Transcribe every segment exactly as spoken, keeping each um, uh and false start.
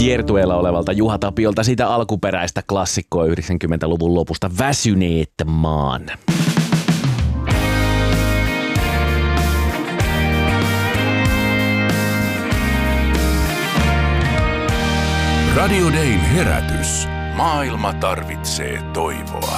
kiertueella olevalta Juha Tapiolta sitä alkuperäistä klassikkoa yhdeksänkymmentäluvun lopusta Väsyneet maan. Radio Dayn herätys. Maailma tarvitsee toivoa.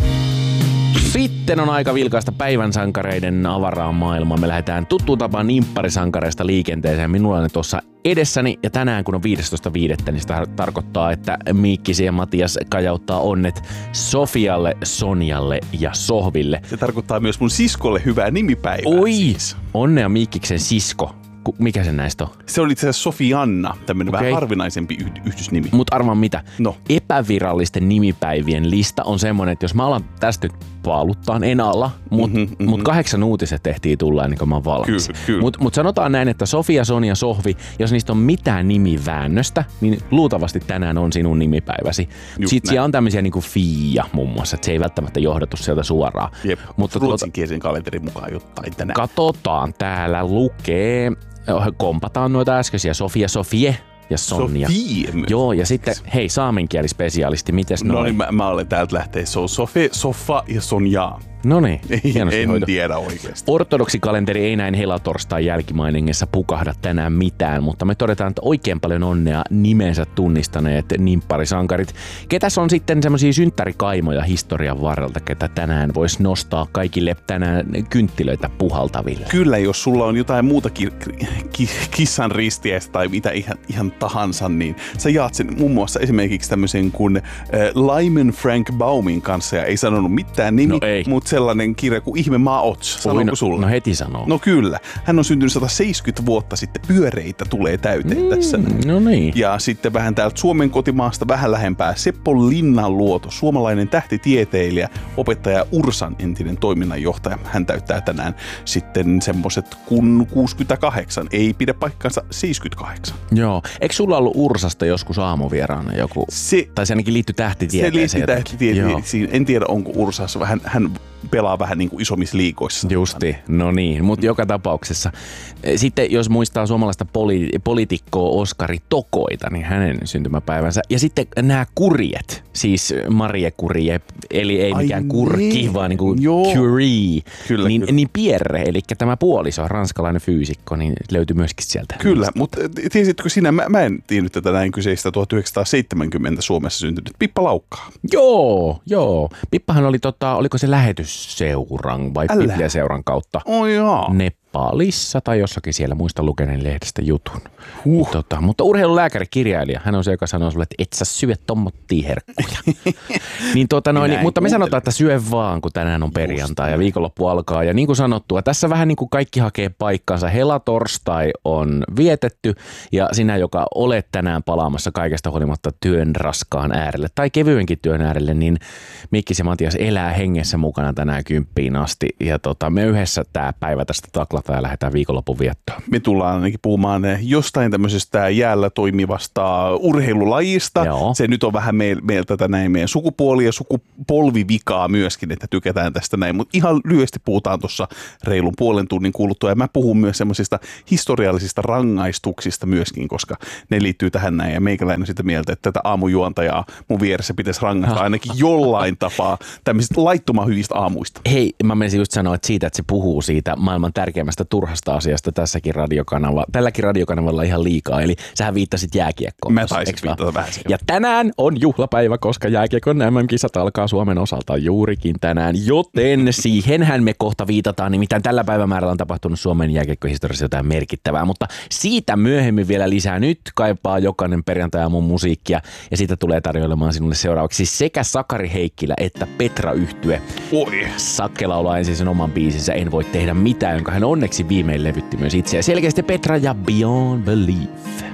Sitten on aika vilkaista päivän sankareiden avaraan maailmaan. Me lähdetään tuttuun tapaan nimpparisankareista liikenteeseen. Minulla on ne tuossa edessäni ja tänään kun on viidestoista viidettä, niin sitä tarkoittaa, että Miikkisi ja Matias kajauttaa onnet Sofialle, Sonjalle ja Sohville. Se tarkoittaa myös mun siskolle hyvää nimipäivää. Oi, siis. Onnea Miikkiksen sisko. Mikä se näistä on? Se oli itse asiassa Sofianna, tämmöinen okay. vähän harvinaisempi yh- yhdysnimi. Mut arvaan mitä? No. Epävirallisten nimipäivien lista on semmoinen, että jos mä alan tästä nyt paaluttaan, en ala, mutta mm-hmm, mm-hmm. mut kahdeksan uutiset tehtiin tulla ennen kuin mä oon valmis. Kyllä, kyllä. Mutta mut sanotaan näin, että Sofia, Sonja, Sohvi, jos niistä on mitään nimiväännöstä, niin luultavasti tänään on sinun nimipäiväsi. Sitten siellä on tämmöisiä niinku Fia muun muassa, että se ei välttämättä johdatu sieltä suoraan. Jep, mutta ruotsinkielisen kalenterin mukaan jotain tänään. Katsotaan, täällä lukee... Kompataan noita äskeisiä, Sofia, Sofie ja Sonja. Sofie myös. Joo, ja sitten, hei, saamenkielispesialisti, mites noin? No niin, mä, mä olen täältä lähtee. Se on Sofe, Soffa ja Sonja. No niin, en hoito. tiedä oikeasti. Ortodoksikalenteri ei näin helatorstain jälkimainingessa pukahda tänään mitään, mutta me todetaan, että oikein paljon onnea nimensä tunnistaneet nimpparisankarit. Ketäs on sitten semmoisia synttärikaimoja historian varrelta, ketä tänään voisi nostaa kaikille tänään kynttilöitä puhaltaville? Kyllä, jos sulla on jotain muuta ki- ki- kissan ristiäistä tai mitä ihan, ihan tahansa, niin sä jaat sen muun muassa esimerkiksi tämmöisen kuin äh, Lyman Frank Baumin kanssa ja ei sanonut mitään nimi, no ei. Mutta sellainen kirja kuin Ihme maa ots. Sanooko no, sulle? No heti sanoo. No kyllä. Hän on syntynyt sata seitsemänkymmentä vuotta sitten. Pyöreitä tulee täyteen mm, tässä. No niin. Ja sitten vähän täältä Suomen kotimaasta vähän lähempää Seppo Linnanluoto, suomalainen tähtitieteilijä, opettaja Ursan entinen toiminnanjohtaja. Hän täyttää tänään sitten semmoiset kun kuusikymmentäkahdeksan. Ei pidä paikkansa seitsemänkymmentäkahdeksan. Joo. Eikö sulla ollut Ursasta joskus aamuvieraana joku? Se, tai se ainakin liittyi tähtitieteeseen. Se liittyy tähtitieteeseen. En tiedä, onko Ursassa vähän... Hän pelaa vähän niin kuin isommissa liikoissa. Justi, no niin, mutta joka tapauksessa. Sitten jos muistaa suomalaista poli- poliitikkoa Oskari Tokoita, niin hänen syntymäpäivänsä. Ja sitten nämä kurjet, siis Marie Curie, eli ei Ai mikään niin. kurki, vaan niin kuin Curie. Kyllä, niin, kyllä. niin Pierre, eli tämä puoliso, ranskalainen fyysikko, niin löytyi myöskin sieltä. Kyllä, mutta tiesitkö sinä, mä, mä en tiennyt tätä näin kyseistä tuhatyhdeksänsataaseitsemänkymmentä Suomessa syntynyt Pippa Laukkaa. Joo, joo. Pippahan oli, tota, oliko se lähetysseuran vai Älä. Bibliaseuran kautta? Oh jaa. Nepalissa tai jossakin siellä, muista lukeneen lehdestä jutun. Huh. Tota, mutta urheilulääkäri, kirjailija, hän on se, joka sanoo sulle, että et sä syö tommottia herkkuja. niin, tota noin, niin, mutta me sanotaan, että syö vaan, kun tänään on perjantai ja viikonloppu alkaa. Ja niin kuin sanottua, tässä vähän niin kuin kaikki hakee paikkansa. Helatorstai on vietetty ja sinä, joka olet tänään palaamassa kaikesta huolimatta työn raskaan äärelle tai kevyenkin työn äärelle, niin Mikkis ja Matias elää hengessä mukana tänään kymppiin asti. Ja tota, me yhdessä tämä päivä tästä taklataan ja lähdetään viikonlopun viettoon. Me tullaan ainakin puhumaan jostain tämmöisestä jäällä toimivasta urheilulajista. Joo. Se nyt on vähän meiltä meil tätä näin meidän sukupuoli- ja sukupolvivikaa myöskin, että tykätään tästä näin. Mutta ihan lyhyesti puhutaan tuossa reilun puolen tunnin kuluttua. Ja mä puhun myös semmoisista historiallisista rangaistuksista myöskin, koska ne liittyy tähän näin. Ja meikäläinen on sitä mieltä, että tätä aamujuontajaa mun vieressä pitäisi rangaista ainakin jollain tapaa tämmöisistä laittoman hyvistä aamuista. Hei, mä menisin just sanoa, että siitä, että se puhuu siitä maailman tärkeimmästä turhasta asiasta tässäkin radiokanavalla, tälläkin radiokanavalla ihan liikaa. Eli sähän viittasit jääkiekkoon. Mä taisin viittata vähän siihen. Ja tänään on juhlapäivä, koska jääkiekon M M-kisat alkaa Suomen osalta juurikin tänään. Joten siihenhän me kohta viitataan. Nimittäin tällä päivämäärällä on tapahtunut Suomen jääkiekkohistoriassa jotain merkittävää. Mutta siitä myöhemmin vielä lisää. Nyt kaipaa jokainen perjantai-aamun musiikkia. Ja siitä tulee tarjoilemaan sinulle seuraavaksi sekä Sakari Heikkilä että Petra Yhtye. Oi. Sakke laulaa ensin sen oman biisinsä En voi tehdä mitään, jonka hän onneksi viimein levytti myös itse. Ja selkeästi Petra ja Beyond Belief.